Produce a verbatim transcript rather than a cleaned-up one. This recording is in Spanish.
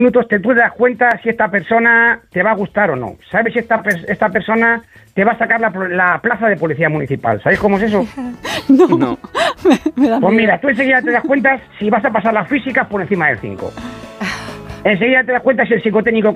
minutos te puedes dar cuenta si esta persona te va a gustar o no. ¿Sabes si esta, esta persona te va a sacar la, la plaza de policía municipal? ¿Sabes cómo es eso? No, no. Me, me da Pues miedo. mira, tú enseguida te das cuenta si vas a pasar las físicas por encima del cinco. Enseguida te das cuenta si el psicotécnico